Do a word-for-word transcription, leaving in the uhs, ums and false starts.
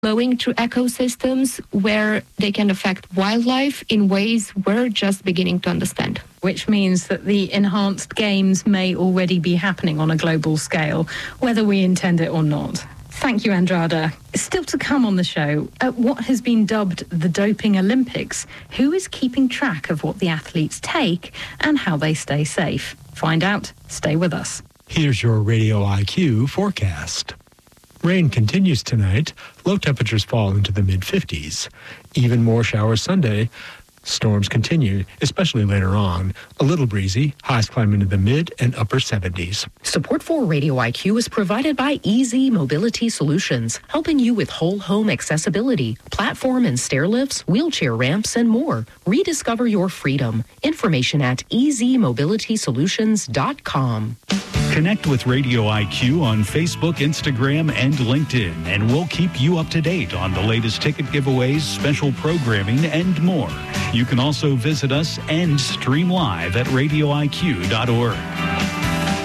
flowing through ecosystems where they can affect wildlife in ways we're just beginning to understand. Which means that the enhanced games may already be happening on a global scale, whether we intend it or not. Thank you, Andrada. Still to come on the show, at what has been dubbed the Doping Olympics, who is keeping track of what the athletes take and how they stay safe? Find out. Stay with us. Here's your Radio I Q forecast. Rain continues tonight. Low temperatures fall into the mid fifties. Even more showers Sunday. Storms continue, especially later on. A little breezy, highs climb into the mid and upper seventies. Support for Radio I Q is provided by Easy Mobility Solutions, helping you with whole home accessibility, platform and stair lifts, wheelchair ramps, and more. Rediscover your freedom. Information at easy mobility solutions dot com. Connect with Radio I Q on Facebook, Instagram, and LinkedIn, and we'll keep you up to date on the latest ticket giveaways, special programming, and more. You can also visit us and stream live at radio I Q dot org.